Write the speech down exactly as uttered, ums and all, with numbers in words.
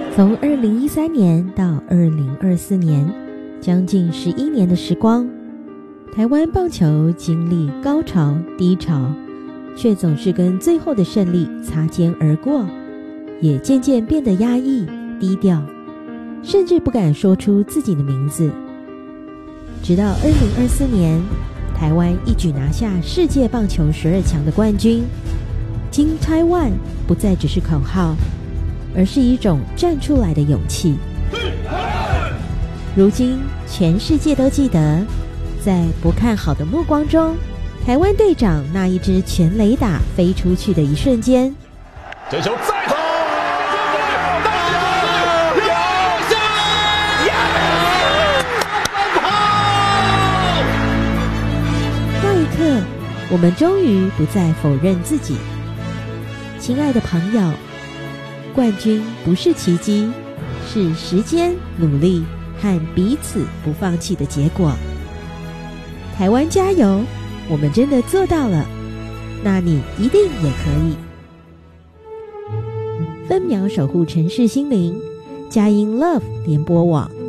从二零一三年到二零二四年，将近十一年的时光，台湾棒球经历高潮低潮，却总是跟最后的胜利擦肩而过，也渐渐变得压抑低调，甚至不敢说出自己的名字。直到二零二四年，台湾一举拿下世界棒球十二强的冠军， Team Taiwan 不再只是口号，而是一种站出来的勇气。如今全世界都记得，在不看好的目光中，台湾队长那一支全垒打飞出去的一瞬间， 这球再投， 那一刻，我们终于不再否认自己。亲爱的朋友，冠军不是奇迹，是时间、努力和彼此不放弃的结果。台湾加油，我们真的做到了，那你一定也可以。分秒守护城市心灵，佳音 Love 联播网。